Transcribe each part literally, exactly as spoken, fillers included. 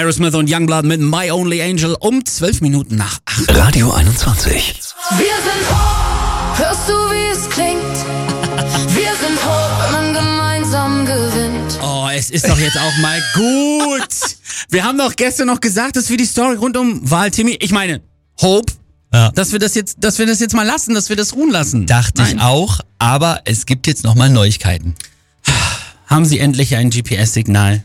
Aerosmith und Youngblood mit My Only Angel um zwölf Minuten nach acht. Radio einundzwanzig. Wir sind hoch, hörst du, wie es klingt? Wir sind hoch, wenn man gemeinsam gewinnt. Oh, es ist doch jetzt auch mal gut. Wir haben doch gestern noch gesagt, dass wir die Story rund um Wahl-Timmy, ich meine, Hope, Ja. dass wir das jetzt, dass wir das jetzt mal lassen, dass wir das ruhen lassen. Dachte Nein. ich auch, aber es gibt jetzt nochmal Neuigkeiten. Haben Sie endlich ein G P S-Signal?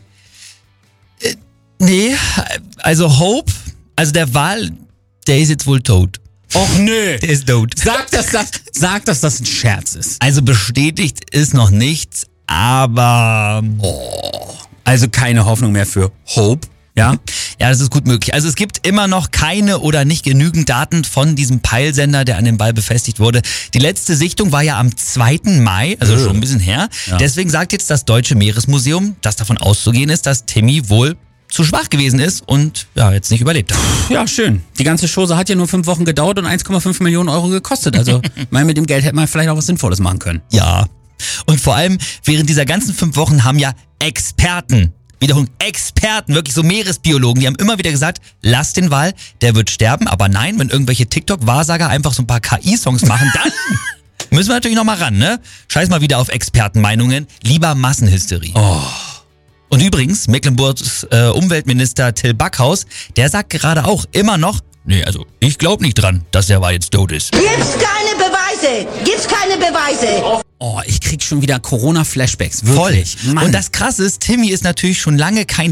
Nee, also Hope, also der Wal, der ist jetzt wohl tot. Och nö. Der ist tot. Sag, dass das, sag, dass das ein Scherz ist. Also bestätigt ist noch nichts, aber... Also keine Hoffnung mehr für Hope, ja? Ja, das ist gut möglich. Also es gibt immer noch keine oder nicht genügend Daten von diesem Peilsender, der an dem Ball befestigt wurde. Die letzte Sichtung war ja am zweiten Mai, also schon ein bisschen her. Ja. Deswegen sagt jetzt das Deutsche Meeresmuseum, dass davon auszugehen ist, dass Timmy wohl zu schwach gewesen ist und ja, jetzt nicht überlebt hat. Ja, schön. Die ganze Chose hat ja nur fünf Wochen gedauert und eins Komma fünf Millionen Euro gekostet. Also, mein, mit dem Geld hätte man vielleicht auch was Sinnvolles machen können. Ja. Und vor allem, während dieser ganzen fünf Wochen haben ja Experten, Wiederholung, Experten, wirklich so Meeresbiologen, die haben immer wieder gesagt, lass den Wal, der wird sterben. Aber nein, wenn irgendwelche TikTok-Wahrsager einfach so ein paar K I-Songs machen, dann müssen wir natürlich nochmal ran, ne? Scheiß mal wieder auf Expertenmeinungen, lieber Massenhysterie. Oh. Und übrigens, Mecklenburgs äh, Umweltminister Till Backhaus, der sagt gerade auch immer noch, nee, also ich glaube nicht dran, dass der Wal jetzt tot ist. Gibt's keine Beweise! Gibt's keine Beweise! Oh, ich krieg schon wieder Corona-Flashbacks. Wirklich. Voll. Mann. Und das Krasse ist, Timmy ist natürlich schon lange kein